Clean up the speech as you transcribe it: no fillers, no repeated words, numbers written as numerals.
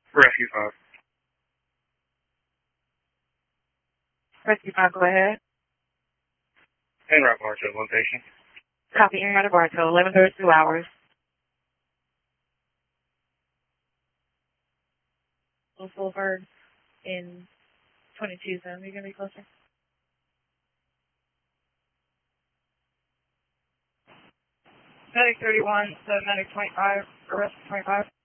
Rescue 5. Rescue 5, go ahead. En route Bartow, location. Copy, en route to Bartow, 11:32 hours. Fulford in 22 zone. Are you going to be closer? Medic 31, so medic 25, arrest 25.